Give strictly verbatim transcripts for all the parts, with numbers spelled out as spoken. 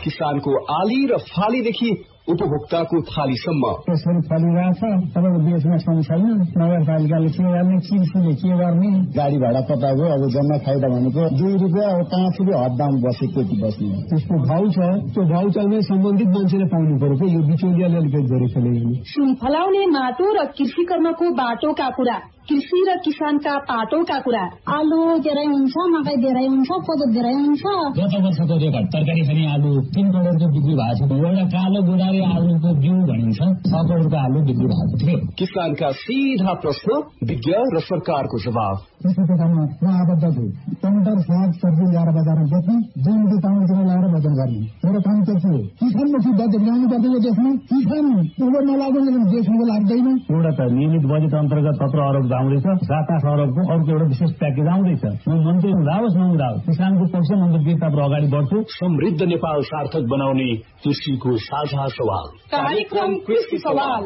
किसानको आली र फालीदेखि उपभोक्ताको थालीसम्म त्यसरी फलिरहेछ। तपाईँको देशमा सम छैन, नगरपालिकाले के गर्ने, कृषिले के गर्ने, गाडी भाडा तपाईँको अब जम्मा फाइदा भनेको दुई रुपियाँ अब पाँच रुपियाँ हद दाम बस्यो, त्यति बस्ने। त्यसको भाउ छ, त्यो भाउ चाहिँ सम्बन्धित मान्छेले पाउनु पर्यो, यो बिचौलियाले अलिकति धेरै खेलेको। सुन फलाउने माटो र कृषि कर्मको बाटोका कुरा, कृषि र किसानका पाटोका कुरा। आलु धेरै हुन्छ, मकै धेरै हुन्छ, कोदो धेरै हुन्छ। गत वर्षको रेकर्ड तरकारी खाने आलु तीन करोडको बिक्री भएको छ। एउटा कालो गुडारी आलुको बिउ भनिन्छ, छ करोडको आलु बिक्री भएको थियो। किसानका सीधा प्रश्न, विज्ञ र सरकारको जवाब। कृषि क्षेत्रमा म आबद्ध छु। टमाटर साग सब्जी ल्याएर बजारमा बेच्ने, दुई रुपियाँ चामल ल्याएर वजन गर्ने। मेरो काम के थियो? किसानमाथि बजेट ल्याउनु पर्छ यो देशमा। किसान उबर नलाग्ने देशमा लाग्दैन। एउटा त नियमित बजेट अन्तर्गत सत्र अरब आउँदैछ, सात आठ अरबको अर्को एउटा विशेष प्याकेज आउँदैछ। म मन्त्री हुँदाओस् नहुँदाओस् किसानको पक्ष मन्त्रीताबाट अगाडि बढ्छु। समृद्ध नेपाल सार्थक बनाउने कृषिको साझा सवाल कार्यक्रम कृषि सवाल।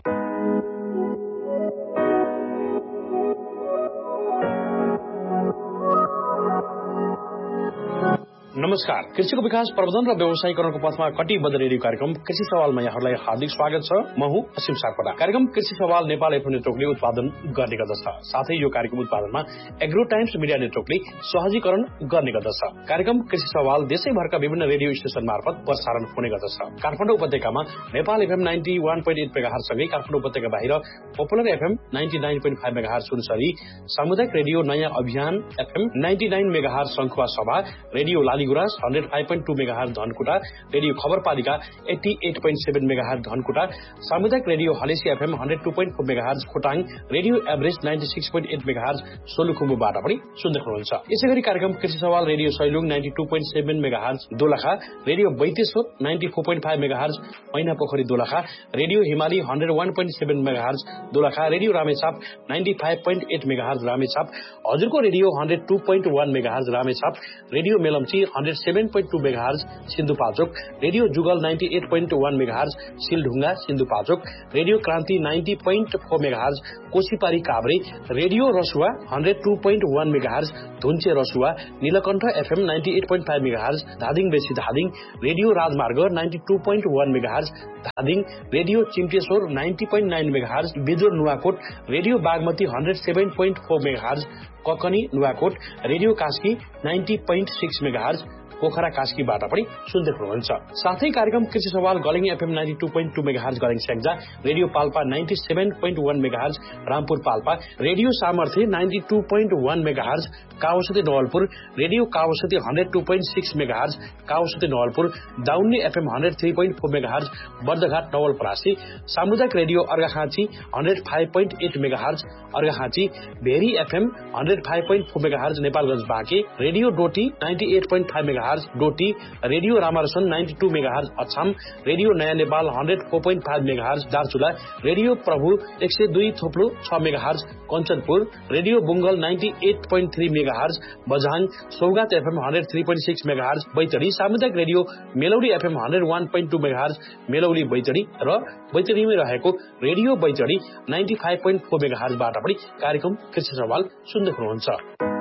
नमस्कार। कृषिको विकास प्रवर्धन र व्यवसायीकरणको पथमा कटिबद्ध रेडियो कार्यक्रम कृषि सवालमा यहाँहरूलाई हार्दिक स्वागत छ। म हुँ असीम सापकोटा। कार्यक्रम कृषि सवाल नेपाल एफएम नेटवर्कले उत्पादन गर्ने गर्दछ। साथै यो कार्यक्रम उत्पादनमा एग्रो टाइम्स मिडिया नेटवर्कले सहजीकरण गर्ने गर्दछ। कार्यक्रम कृषि सवाल देशैभरका विभिन्न रेडियो स्टेशन मार्फत प्रसारण हुने गर्दछ। काठमाडौँ उपत्यकामा Nepal FM ninety one point at megahertz सँगै काठमाडौँ उपत्यका बाहिर popular FM ninety nine point five megahertz Sunsari, सामुदायिक रेडियो नयाँ अभियान एफएम नाइन्टी नाइन मेगाहर्ज सङ्खुवा सभा, radio Laligurans hundred five point two megahertz Dhankuta, radio खबरपालिका eighty at point seven megahertz Dhankuta, सामुदायिक radio Halesi FM hundred two point four megahertz Khotang, radio average ninety six point at megahertz सोलुखुम्बुबाट पनि सुन्दै हुनुहुन्छ। यसै गरी कार्यक्रम कृषि सवाल radio Sailung ninety two point seven megahertz Dolakha, radio Baiteshwar ninety four point five megahertz मैना पोखरी दोलखा, रेडियो हिमाली hundred one point seven megahertz Dolakha, radio Ramechhap ninety five point at megahertz Ramechhap, हजुरको radio hundred two point one megahertz Ramechhap, radio Melamchi hundred seven point two megahertz Sindhupalchok, radio Jugal ninety at point one megahertz सिलढुङ्गा Sindhupalchok, radio Kranti ninety point four megahertz कोशीपारी Kavre, radio Rasuwa hundred two point one megahertz धुन्चे Rasuwa, Neelkanth FM ninety at point five megahertz Dhading बेसी Dhading, radio राजमार्ग ninety two point one megahertz Dhading, radio चिम्टेश्वर ninety point nine megahertz Bidur Nuwakot, radio Bagmati hundred seven point four megahertz Kakani Nuwakot, radio Kaski ninety point six megahertz Pokhara कास्कीबाट पनि सुन्दै हुनुहुन्छ। साथै कार्यक्रम कृषि सवाल गलिङ FM ninety two point two megahertz गलिङ Syangja, radio Palpa ninety seven point one megahertz Rampur Palpa, radio सामर्थ्य ninety two point one megahertz कावसती Nawalpur, radio कावसती hundred two point six megahertz कावसती Nawalpur, दाउन्ने FM hundred three point four megahertz Bardaghat Nawalparasi, सामुदायिक radio Arghakhanchi hundred five point at megahertz Arghakhanchi, very FM hundred five point four megahertz Nepalgunj Banke, radio Doti ninety at point five megahertz Doti, radio रामारसन ninety two megahertz Achham, radio नयाँ Nepal hundred four point five megahertz Darchula, radio प्रभु एक सय दुई थोप्लो छ megahertz Kanchanpur, radio बुङ्गल ninety at point three megahertz Bajhang, Saugat FM hundred three point six megahertz Baitadi, सामुदायिक radio मेलौडी FM hundred one point two megahertz मेलौडी Baitadi र बैतडीमै रहेको radio Baitadi ninety five point four मेगाहर्जबाट पनि कार्यक्रम कृषि सवाल सुन्दै हुनुहुन्छ।